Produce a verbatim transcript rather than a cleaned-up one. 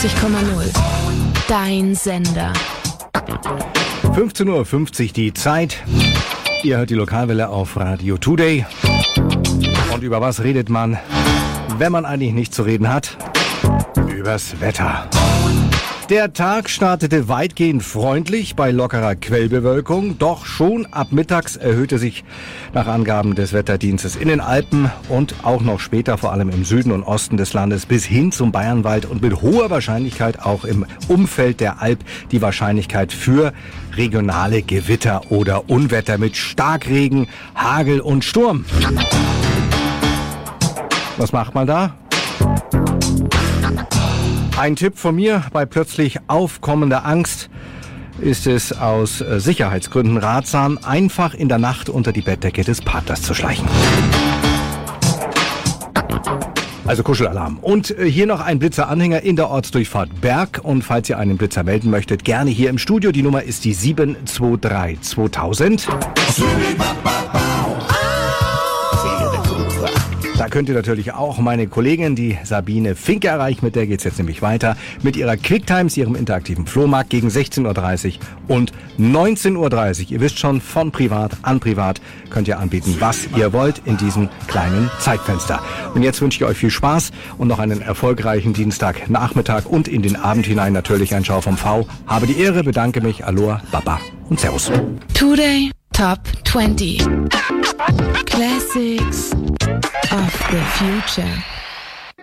neunundneunzig Komma null. Dein Sender. fünfzehn Uhr fünfzig die Zeit. Ihr hört die Lokalwelle auf Radio Today. Und über was redet man, wenn man eigentlich nichts zu reden hat? Übers Wetter. Der Tag startete weitgehend freundlich bei lockerer Quellbewölkung, doch schon ab mittags erhöhte sich nach Angaben des Wetterdienstes in den Alpen und auch noch später vor allem im Süden und Osten des Landes bis hin zum Bayernwald und mit hoher Wahrscheinlichkeit auch im Umfeld der Alp die Wahrscheinlichkeit für regionale Gewitter oder Unwetter mit Starkregen, Hagel und Sturm. Was macht man da? Ein Tipp von mir bei plötzlich aufkommender Angst ist es aus Sicherheitsgründen ratsam, einfach in der Nacht unter die Bettdecke des Partners zu schleichen. Also Kuschelalarm. Und hier noch ein Blitzeranhänger in der Ortsdurchfahrt Berg. Und falls ihr einen Blitzer melden möchtet, gerne hier im Studio. Die Nummer ist die sieben zwei drei zweitausend. Da könnt ihr natürlich auch meine Kollegin, die Sabine Finke, erreichen. Mit der geht's jetzt nämlich weiter. Mit ihrer Quicktimes, ihrem interaktiven Flohmarkt gegen sechzehn Uhr dreißig und neunzehn Uhr dreißig. Ihr wisst schon, von privat an privat könnt ihr anbieten, was ihr wollt in diesem kleinen Zeitfenster. Und jetzt wünsche ich euch viel Spaß und noch einen erfolgreichen Dienstagnachmittag und in den Abend hinein natürlich ein Schau vom V. Habe die Ehre, bedanke mich, Aloha, Baba und Servus. Today Top zwanzig. Classics of the future.